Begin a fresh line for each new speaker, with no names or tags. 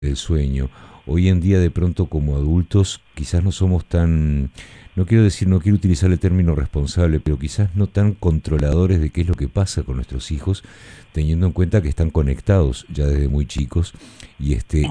del sueño. Hoy en día de pronto como adultos quizás no somos tan, no quiero decir, no quiero utilizar el término responsable, pero quizás no tan controladores de qué es lo que pasa con nuestros hijos, teniendo en cuenta que están conectados ya desde muy chicos y